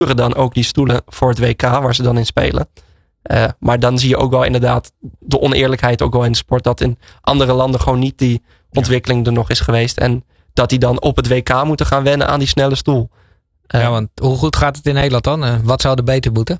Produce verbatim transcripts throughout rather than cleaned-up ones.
dan ook die stoelen voor het W K waar ze dan in spelen. Uh, maar dan zie je ook wel inderdaad de oneerlijkheid ook wel in de sport. Dat in andere landen gewoon niet die ontwikkeling er nog is geweest. En dat die dan op het W K moeten gaan wennen aan die snelle stoel. Uh, ja, want hoe goed gaat het in Nederland dan? Uh, wat zou er beter moeten?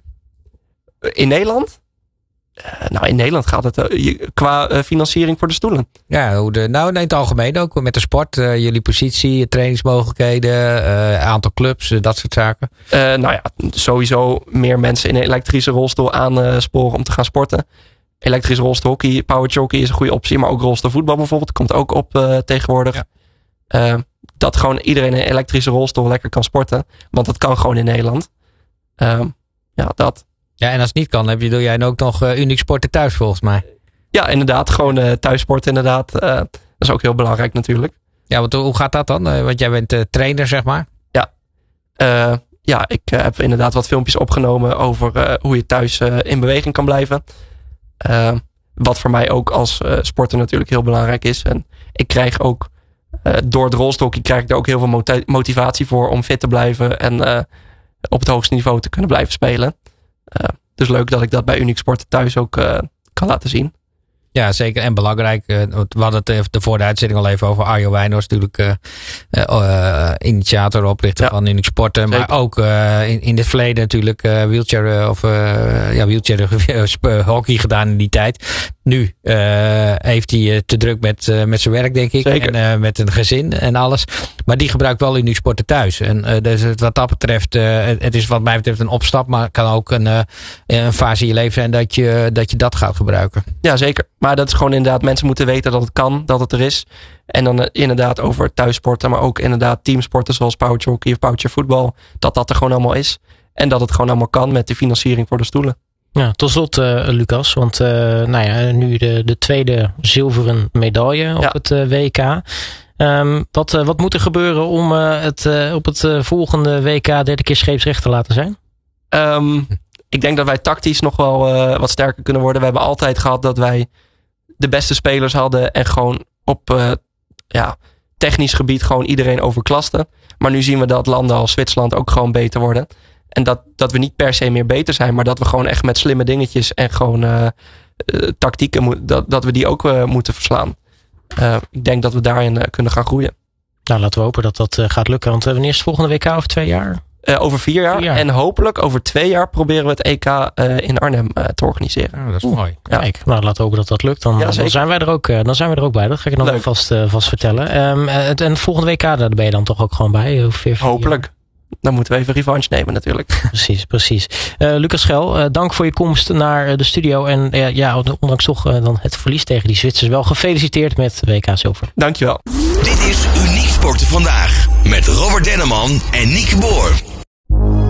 In Nederland? Uh, nou, in Nederland gaat het uh, qua uh, financiering voor de stoelen. Ja, hoe de, nou in het algemeen ook met de sport. Uh, jullie positie, trainingsmogelijkheden, uh, aantal clubs, uh, dat soort zaken. Uh, nou ja, sowieso meer mensen in een elektrische rolstoel aansporen om te gaan sporten. Elektrische rolstoelhockey, powerjockey is een goede optie. Maar ook rolstoelvoetbal bijvoorbeeld komt ook op uh, tegenwoordig. Ja. Uh, dat gewoon iedereen in een elektrische rolstoel lekker kan sporten. Want dat kan gewoon in Nederland. Uh, ja, dat... Ja, en als het niet kan, heb je, doe jij ook nog uh, uniek sporten thuis volgens mij. Ja, inderdaad. Gewoon uh, thuissporten inderdaad. Uh, dat is ook heel belangrijk natuurlijk. Ja, want hoe gaat dat dan? Uh, want jij bent uh, trainer, zeg maar. Ja, uh, ja ik uh, heb inderdaad wat filmpjes opgenomen over uh, hoe je thuis uh, in beweging kan blijven. Uh, wat voor mij ook als uh, sporter natuurlijk heel belangrijk is. En ik krijg ook uh, door het rolstoelhockey krijg ik er ook heel veel moti- motivatie voor om fit te blijven. En uh, op het hoogste niveau te kunnen blijven spelen. Uh, dus leuk dat ik dat bij Uniek Sporten thuis ook uh, kan laten zien. Ja, zeker. En belangrijk. Uh, we hadden het even voor de uitzending al even over Arjo Wijnhorst. Natuurlijk uh, uh, initiator, oprichter ja. van Uniek Sporten. Maar zeker. Ook uh, in, in het verleden natuurlijk uh, wheelchair uh, of uh, ja, wheelchair hockey gedaan in die tijd. Nu uh, heeft hij uh, te druk met, uh, met zijn werk, denk ik. Zeker. En uh, met een gezin en alles. Maar die gebruikt wel Uniek Sporten thuis. En uh, dus wat dat betreft, uh, het is wat mij betreft een opstap. Maar het kan ook een, uh, een fase in je leven zijn dat je, dat je dat gaat gebruiken. Ja, zeker. Maar dat is gewoon inderdaad, mensen moeten weten dat het kan, dat het er is. En dan uh, inderdaad over thuissporten, maar ook inderdaad teamsporten zoals powerjockey of powerchairvoetbal. Dat dat er gewoon allemaal is. En dat het gewoon allemaal kan met de financiering voor de stoelen. Ja, tot slot uh, Lucas, want uh, nou ja, nu de, de tweede zilveren medaille op ja. het uh, W K. Um, wat, uh, wat moet er gebeuren om uh, het uh, op het uh, volgende W K derde keer scheepsrecht te laten zijn? Um, ik denk dat wij tactisch nog wel uh, wat sterker kunnen worden. We hebben altijd gehad dat wij de beste spelers hadden en gewoon op uh, ja, technisch gebied gewoon iedereen overklasten. Maar nu zien we dat landen als Zwitserland ook gewoon beter worden. En dat, dat we niet per se meer beter zijn, maar dat we gewoon echt met slimme dingetjes en gewoon uh, uh, tactieken, mo- dat, dat we die ook uh, moeten verslaan. Uh, ik denk dat we daarin uh, kunnen gaan groeien. Nou, laten we hopen dat dat uh, gaat lukken. Want uh, wanneer is het volgende W K? Over twee jaar? Uh, over vier jaar. vier jaar. En hopelijk over twee jaar proberen we het E K uh, in Arnhem uh, te organiseren. Oh, dat is mooi. Ja. Kijk, nou, laten we hopen dat dat lukt. Dan, ja, dan, zijn, wij er ook, uh, dan zijn we er ook bij. Dat ga ik nog wel vast, uh, vast vertellen. Um, het, en het volgende W K, daar ben je dan toch ook gewoon bij? Ongeveer hopelijk. Jaar. Dan moeten we even revanche nemen natuurlijk. Precies, precies. Uh, Lucas Schel, uh, dank voor je komst naar de studio. En uh, ja, ondanks toch uh, dan het verlies tegen die Zwitsers wel gefeliciteerd met W K Zilver. Dankjewel. Dit is Uniek Sporten Vandaag met Robert Denneman en Nieke Boer.